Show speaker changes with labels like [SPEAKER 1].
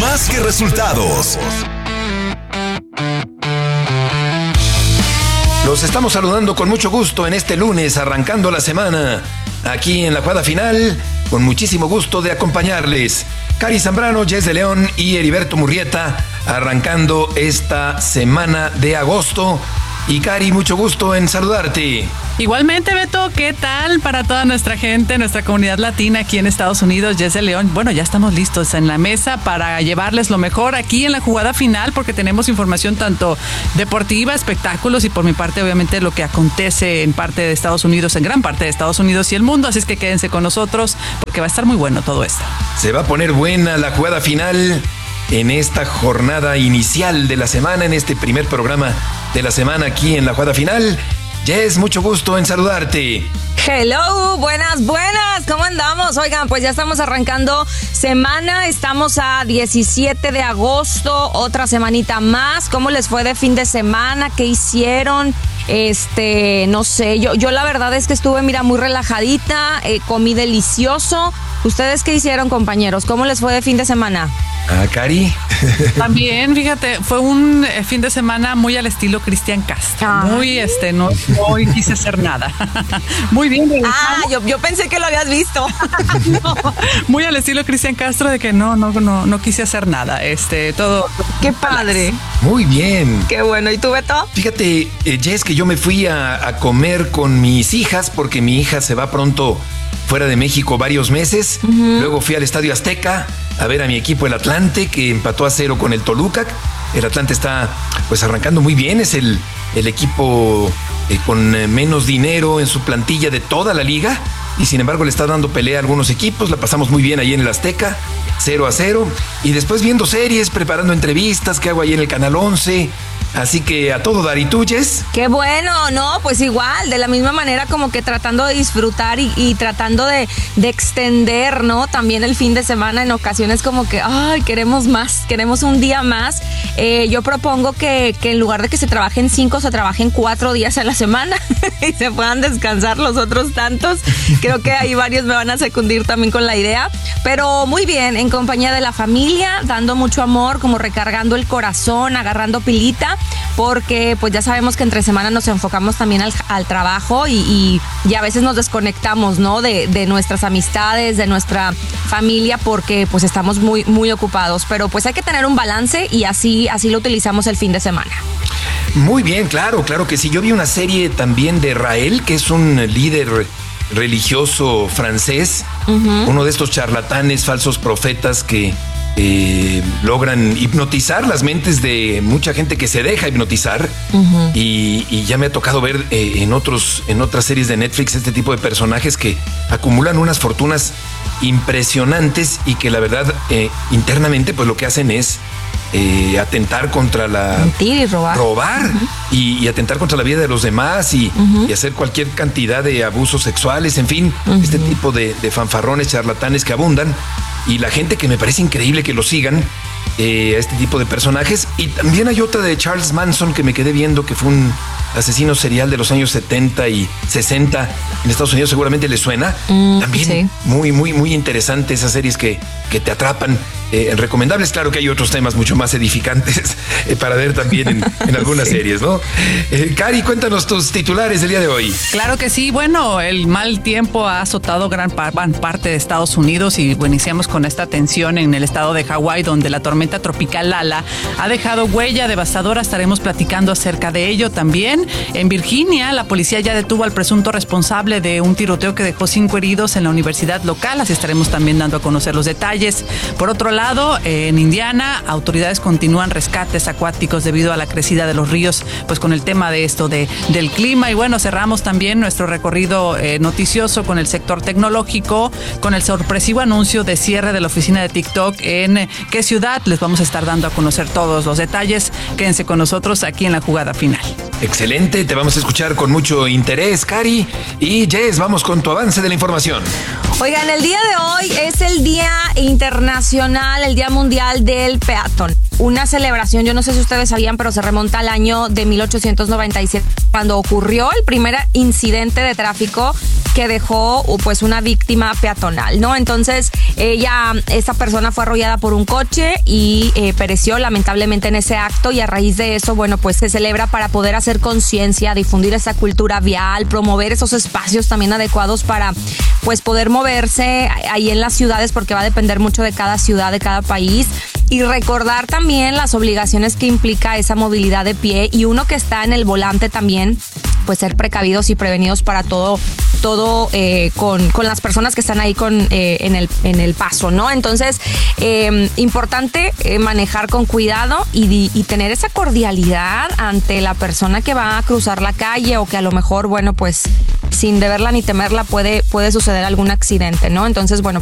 [SPEAKER 1] más que resultados.
[SPEAKER 2] Los estamos saludando con mucho gusto en este lunes, arrancando la semana, aquí en la jugada final, con muchísimo gusto de acompañarles. Cari Zambrano, Jess de León y Heriberto Murrieta, arrancando esta semana de agosto. Y Cari, mucho gusto en saludarte.
[SPEAKER 3] Igualmente, Beto, ¿qué tal para toda nuestra gente, nuestra comunidad latina aquí en Estados Unidos? Jess de León, bueno, ya estamos listos en la mesa para llevarles lo mejor aquí en la jugada final, porque tenemos información tanto deportiva, espectáculos y por mi parte, obviamente, lo que acontece en parte de Estados Unidos, en gran parte de Estados Unidos y el mundo, así es que quédense con nosotros porque va a estar muy bueno todo esto.
[SPEAKER 2] Se va a poner buena la jugada final en esta jornada inicial de la semana, en este primer programa de la semana aquí en la jugada final. Jess, mucho gusto en saludarte.
[SPEAKER 4] Hello, buenas, ¿cómo andamos? Oigan, pues ya estamos arrancando semana, estamos a 17 de agosto, otra semanita más. ¿Cómo les fue de fin de semana? ¿Qué hicieron? No sé, yo la verdad es que estuve, muy relajadita, comí delicioso. ¿Ustedes qué hicieron, compañeros? ¿Cómo les fue de fin de semana?
[SPEAKER 2] Cari.
[SPEAKER 3] También, fíjate, fue un fin de semana muy al estilo Cristian Castro. Muy, no quise hacer nada. Muy bien.
[SPEAKER 4] Yo pensé que lo habías visto.
[SPEAKER 3] No, muy al estilo Cristian Castro de que no quise hacer nada. Todo.
[SPEAKER 4] Qué padre.
[SPEAKER 2] Muy bien.
[SPEAKER 4] Qué bueno. ¿Y tú, Beto?
[SPEAKER 2] Fíjate, Jess, que yo me fui a comer con mis hijas porque mi hija se va pronto fuera de México varios meses. Luego fui al Estadio Azteca a ver a mi equipo, el Atlante, que empató a 0 con el Toluca. El Atlante está pues arrancando muy bien, es el equipo con menos dinero en su plantilla de toda la liga y sin embargo le está dando pelea a algunos equipos. La pasamos muy bien ahí en el Azteca, 0-0, y después viendo series, preparando entrevistas que hago ahí en el Canal 11. Así que a todo dar. ¿Y tú, Jess?
[SPEAKER 4] Qué bueno, ¿no? Pues igual, de la misma manera como que tratando de disfrutar y tratando de extender, ¿no? También el fin de semana en ocasiones como que, queremos más, queremos un día más. Yo propongo que en lugar de que se trabajen 5, se trabajen 4 días a la semana y se puedan descansar los otros tantos. Creo que ahí varios me van a secundir también con la idea. Pero muy bien, en compañía de la familia, dando mucho amor, como recargando el corazón, agarrando pilita. Porque pues ya sabemos que entre semana nos enfocamos también al trabajo y a veces nos desconectamos, ¿no? De nuestras amistades, de nuestra familia, porque pues estamos muy, muy ocupados. Pero pues hay que tener un balance y así lo utilizamos el fin de semana.
[SPEAKER 2] Muy bien, claro que sí. Yo vi una serie también de Rael, que es un líder religioso francés, uno de estos charlatanes, falsos profetas que logran hipnotizar las mentes de mucha gente que se deja hipnotizar. Y ya me ha tocado ver en otras series de Netflix este tipo de personajes que acumulan unas fortunas impresionantes y que la verdad internamente pues lo que hacen es atentar contra
[SPEAKER 4] mentir y robar.
[SPEAKER 2] Y atentar contra la vida de los demás y hacer cualquier cantidad de abusos sexuales, en fin, este tipo de fanfarrones, charlatanes que abundan. Y la gente que me parece increíble que lo sigan, a este tipo de personajes. Y también hay otra de Charles Manson que me quedé viendo, que fue un asesino serial de los años 70 y 60 en Estados Unidos, seguramente le suena. También sí. Muy, muy, muy interesante esas series que te atrapan. Recomendables, claro que hay otros temas mucho más edificantes para ver también en algunas series, ¿no? Cari, cuéntanos tus titulares del día de hoy.
[SPEAKER 3] Claro que sí, bueno, el mal tiempo ha azotado gran parte de Estados Unidos y iniciamos con esta tensión en el estado de Hawái, donde la tormenta tropical Lala ha dejado huella devastadora. Estaremos platicando acerca de ello también. En Virginia, la policía ya detuvo al presunto responsable de un tiroteo que dejó 5 heridos en la universidad local, así estaremos también dando a conocer los detalles. Por otro lado, en Indiana, autoridades continúan rescates acuáticos debido a la crecida de los ríos, pues con el tema de esto del clima. Y bueno, cerramos también nuestro recorrido noticioso con el sector tecnológico, con el sorpresivo anuncio de cierre de la oficina de TikTok en qué ciudad. Les vamos a estar dando a conocer todos los detalles. Quédense con nosotros aquí en la jugada final.
[SPEAKER 2] Excelente, te vamos a escuchar con mucho interés, Cari. Y Jess, vamos con tu avance de la información.
[SPEAKER 4] Oigan, el día de hoy es el Día Internacional, el Día Mundial del Peatón. Una celebración, yo no sé si ustedes sabían, pero se remonta al año de 1897, cuando ocurrió el primer incidente de tráfico que dejó pues una víctima peatonal, ¿no? Entonces esta persona fue arrollada por un coche y pereció lamentablemente en ese acto, y a raíz de eso, bueno, pues se celebra para poder hacer conciencia, difundir esa cultura vial, promover esos espacios también adecuados para pues poder moverse ahí en las ciudades, porque va a depender mucho de cada ciudad, de cada país, y recordar también las obligaciones que implica esa movilidad de pie, y uno que está en el volante también, pues ser precavidos y prevenidos para todo con las personas que están ahí en el paso, ¿no? Entonces, importante manejar con cuidado y tener esa cordialidad ante la persona que va a cruzar la calle, o que a lo mejor, bueno, pues sin deberla ni temerla puede suceder algún accidente, ¿no? Entonces, bueno,